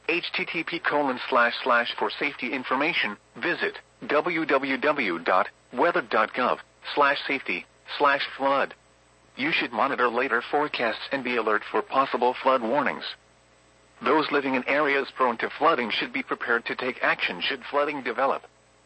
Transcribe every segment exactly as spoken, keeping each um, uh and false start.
H T T P colon slash slash for safety information, visit w w w dot weather dot gov slash safety slash flood. You should monitor later forecasts and be alert for possible flood warnings. Those living in areas prone to flooding should be prepared to take action should flooding develop.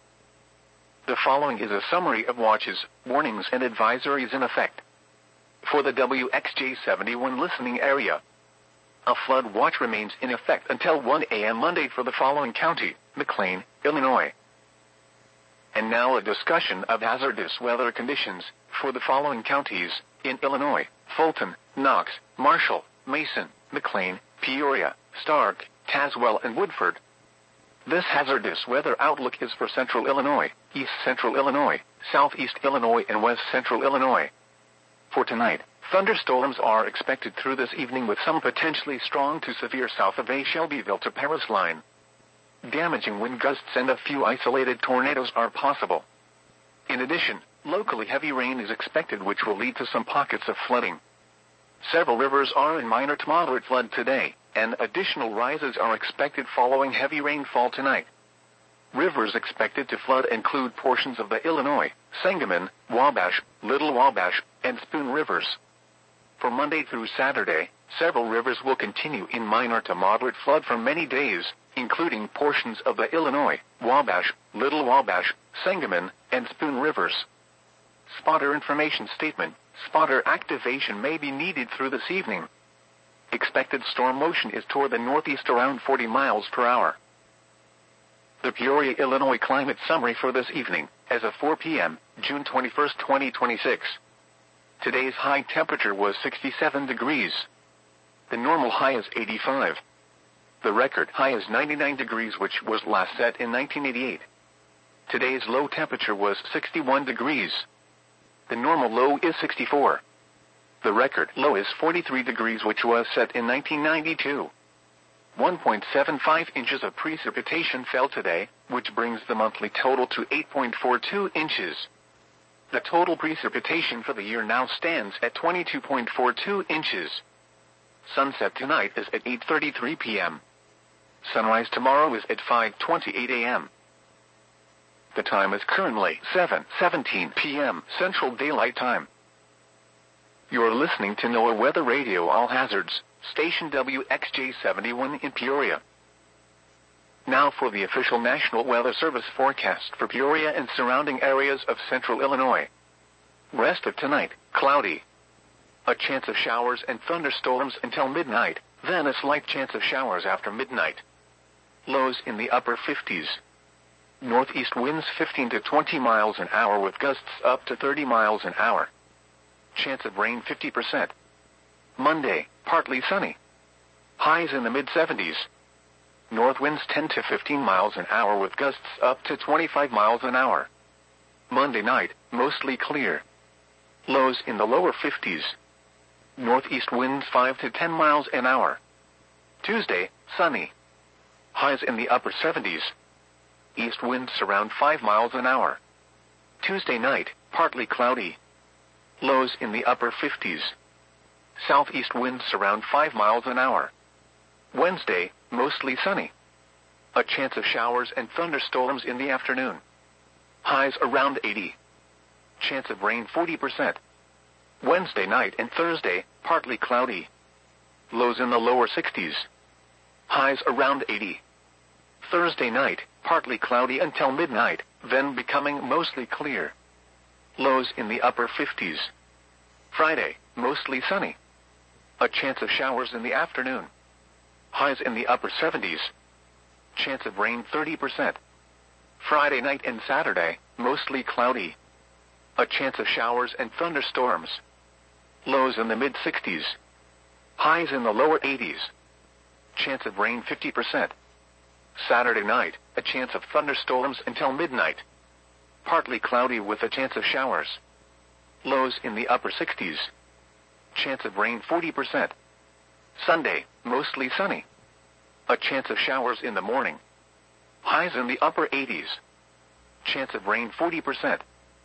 The following is a summary of watches, warnings, and advisories in effect. For the W X J seventy-one listening area, a flood watch remains in effect until one a m Monday for the following county: McLean, Illinois. And now a discussion of hazardous weather conditions for the following counties in Illinois: Fulton, Knox, Marshall, Mason, McLean, Peoria, Stark, Tazewell, and Woodford. This hazardous weather outlook is for Central Illinois, East Central Illinois, Southeast Illinois, and West Central Illinois. For tonight, thunderstorms are expected through this evening with some potentially strong to severe south of a Shelbyville to Paris line. Damaging wind gusts and a few isolated tornadoes are possible. In addition, locally heavy rain is expected, which will lead to some pockets of flooding. Several rivers are in minor to moderate flood today, and additional rises are expected following heavy rainfall tonight. Rivers expected to flood include portions of the Illinois, Sangamon, Wabash, Little Wabash, and Spoon rivers. For Monday through Saturday, several rivers will continue in minor to moderate flood for many days, including portions of the Illinois, Wabash, Little Wabash, Sangamon, and Spoon rivers. Spotter information statement: spotter activation may be needed through this evening. Expected storm motion is toward the northeast around forty miles per hour. The Peoria, Illinois climate summary for this evening, as of four p m, June twenty-first, twenty twenty-six. Today's high temperature was sixty-seven degrees. The normal high is eighty-five. The record high is ninety-nine degrees, which was last set in nineteen eighty-eight. Today's low temperature was sixty-one degrees. The normal low is sixty-four. The record low is forty-three degrees, which was set in nineteen ninety-two. one point seven five inches of precipitation fell today, which brings the monthly total to eight point four two inches. The total precipitation for the year now stands at twenty-two point four two inches. Sunset tonight is at eight thirty-three p m Sunrise tomorrow is at five twenty-eight a m The time is currently seven seventeen p m Central Daylight Time. You're listening to NOAA Weather Radio All Hazards, station W X J seventy-one in Peoria. Now for the official National Weather Service forecast for Peoria and surrounding areas of Central Illinois. Rest of tonight, cloudy. A chance of showers and thunderstorms until midnight, then a slight chance of showers after midnight. Lows in the upper fifties. Northeast winds fifteen to twenty miles an hour with gusts up to thirty miles an hour. Chance of rain fifty percent. Monday, partly sunny. Highs in the mid seventies. North winds ten to fifteen miles an hour with gusts up to twenty-five miles an hour. Monday night, mostly clear. Lows in the lower fifties. Northeast winds five to ten miles an hour. Tuesday, sunny. Highs in the upper seventies. East winds around five miles an hour. Tuesday night, partly cloudy. Lows in the upper fifties. Southeast winds around five miles an hour. Wednesday, mostly sunny. A chance of showers and thunderstorms in the afternoon. Highs around eighty. Chance of rain forty percent. Wednesday night and Thursday, partly cloudy. Lows in the lower sixties. Highs around eighty. Thursday night, partly cloudy until midnight, then becoming mostly clear. Lows in the upper fifties. Friday, mostly sunny. A chance of showers in the afternoon. Highs in the upper seventies. Chance of rain thirty percent. Friday night and Saturday, mostly cloudy. A chance of showers and thunderstorms. Lows in the mid sixties. Highs in the lower eighties. Chance of rain fifty percent. Saturday night, a chance of thunderstorms until midnight. Partly cloudy with a chance of showers. Lows in the upper sixties. Chance of rain forty percent. Sunday, mostly sunny. A chance of showers in the morning. Highs in the upper eighties. Chance of rain forty percent.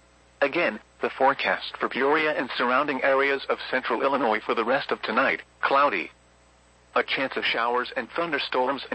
Again, the forecast for Peoria and surrounding areas of Central Illinois for the rest of tonight, cloudy. A chance of showers and thunderstorms